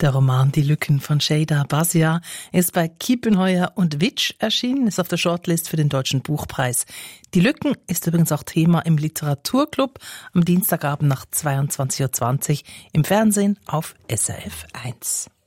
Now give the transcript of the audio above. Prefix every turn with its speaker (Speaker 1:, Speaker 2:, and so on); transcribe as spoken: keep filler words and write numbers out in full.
Speaker 1: Der Roman Die Lücken von Şeyda Bazia ist bei Kiepenheuer und Witsch erschienen, ist auf der Shortlist für den Deutschen Buchpreis. Die Lücken ist übrigens auch Thema im Literaturclub am Dienstagabend nach zweiundzwanzig Uhr zwanzig im Fernsehen auf S R F eins.